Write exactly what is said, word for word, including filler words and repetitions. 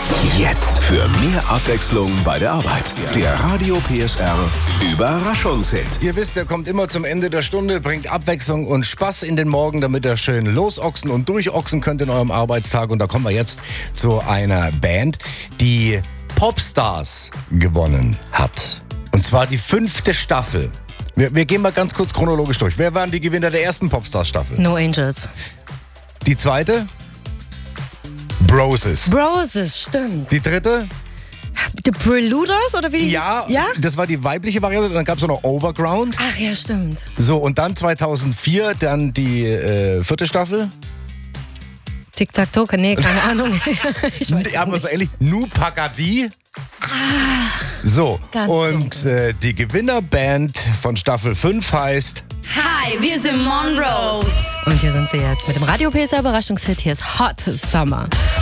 Jetzt für mehr Abwechslung bei der Arbeit. Der Radio P S R Überraschungshit. Ihr wisst, er kommt immer zum Ende der Stunde, bringt Abwechslung und Spaß in den Morgen, damit ihr schön losochsen und durchochsen könnt in eurem Arbeitstag. Und da kommen wir jetzt zu einer Band, die Popstars gewonnen hat. Und zwar die fünfte Staffel. Wir, wir gehen mal ganz kurz chronologisch durch. Wer waren die Gewinner der ersten Popstars-Staffel? No Angels. Die zweite? Broses. Broses, stimmt. Die dritte? The Preluders oder wie? Ja, ja, das war die weibliche Variante. Und dann gab es noch Overground. Ach ja, stimmt. So, und dann zweitausendvier dann die äh, vierte Staffel. Tic-Tac-Toe, nee, keine Ahnung. Ich weiß Aber nicht. so ähnlich. Nu Pagadi. So, Ganz und äh, die Gewinnerband von Staffel fünf heißt... Hi, wir sind Monrose. Und hier sind sie jetzt mit dem Radio P S R Überraschungshit. Hier ist Hot Summer.